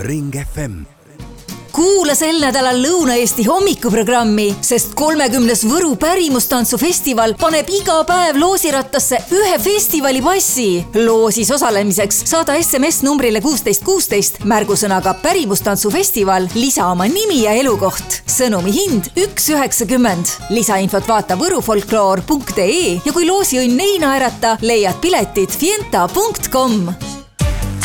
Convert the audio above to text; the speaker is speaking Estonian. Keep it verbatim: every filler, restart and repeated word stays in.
Ring F M. Kuula sel nädalal Lõuna-Eesti hommikuprogrammi, sest kolmekümnes Võru pärimustantsufestival paneb iga päev loosirattasse ühe festivali passi. Loosis osalemiseks saada S M S numbrile kuusteist kuusteist märgusõnaga pärimustantsufestival, lisa oma nimi ja elukoht. Sõnumi hind üks üheksakümmend. Lisainfot vaata võrufolkloor punkt ee ja kui loosiõnn ei naerata, leiad piletid fienta punkt com.